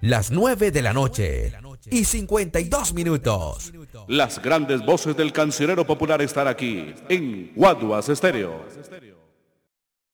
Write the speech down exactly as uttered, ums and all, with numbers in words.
las nueve de la noche y cincuenta y dos minutos. Las grandes voces del cancionero popular están aquí en Guaduas Estéreo.